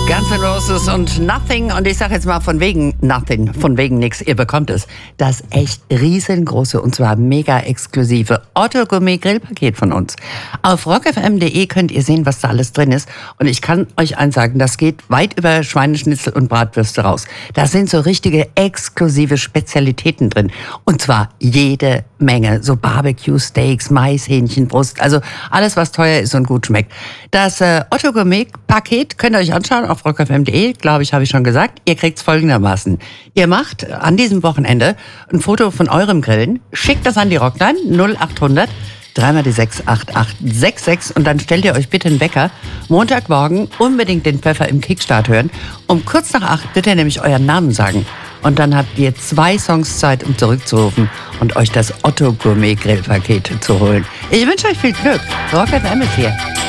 Guns N' Roses und Nothing. Und ich sage jetzt mal von wegen Nothing, von wegen nix. Ihr bekommt es. Das echt riesengroße und zwar mega exklusive Otto Gourmet Grillpaket von uns. Auf rockfm.de könnt ihr sehen, was da alles drin ist. Und ich kann euch eins sagen, das geht weit über Schweineschnitzel und Bratwürste raus. Da sind so richtige exklusive Spezialitäten drin. Und zwar jede Menge. So Barbecue-Steaks, Maishähnchenbrust. Also alles, was teuer ist und gut schmeckt. Das Otto Gourmet Paket könnt ihr euch anschauen auf rockfm.de, glaube ich, habe ich schon gesagt. Ihr kriegt es folgendermaßen. Ihr macht an diesem Wochenende ein Foto von eurem Grillen, schickt das an die Rockline 0800 3 die 68866 und dann stellt ihr euch bitte einen Wecker. Montagmorgen unbedingt den Pfeffer im Kickstart hören. Um kurz nach 8 bitte nämlich euren Namen sagen. Und dann habt ihr 2 Songs Zeit, um zurückzurufen und euch das Otto Gourmet Grillpaket zu holen. Ich wünsche euch viel Glück. Rock FM ist hier.